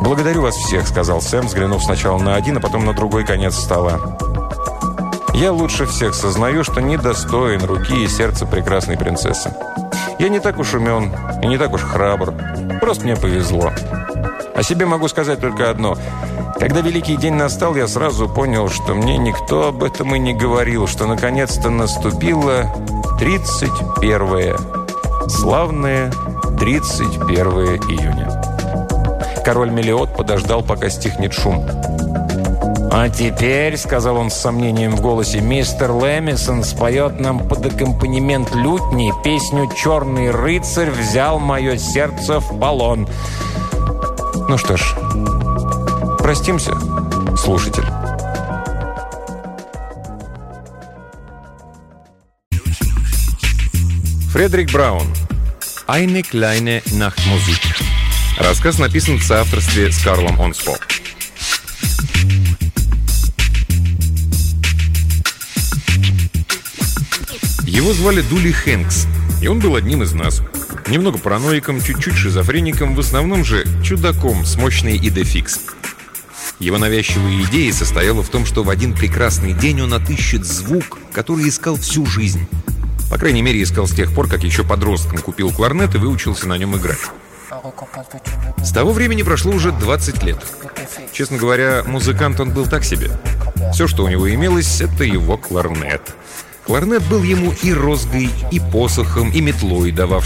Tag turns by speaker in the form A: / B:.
A: «Благодарю вас всех», — сказал Сэм, взглянув сначала на один, а потом на другой конец стола. «Я лучше всех сознаю, что недостоин руки и сердца прекрасной принцессы. Я не так уж умен и не так уж храбр. Просто мне повезло. О себе могу сказать только одно. Когда великий день настал, я сразу понял, что мне никто об этом и не говорил, что наконец-то наступило 31-е. Славное 31 июня». Король Мелиот подождал, пока стихнет шум. «А теперь, — сказал он с сомнением в голосе, — мистер Лэмисон споет нам под аккомпанемент лютни песню «Черный рыцарь взял мое сердце в полон». Ну что ж, простимся, слушатель». Фредерик Браун. «Eine kleine Nachtmusik». Рассказ написан в соавторстве с Карлом Онспо. Его звали Дули Хэнкс, и он был одним из нас. Немного параноиком, чуть-чуть шизофреником, в основном же чудаком с мощной идефикс. Его навязчивая идея состояла в том, что в один прекрасный день он отыщет звук, который искал всю жизнь. По крайней мере, искал с тех пор, как еще подростком купил кларнет и выучился на нем играть. С того времени прошло уже 20 лет. Честно говоря, музыкант он был так себе. Все, что у него имелось, это его кларнет. Кларнет был ему и розгой, и посохом, и метлой, дававший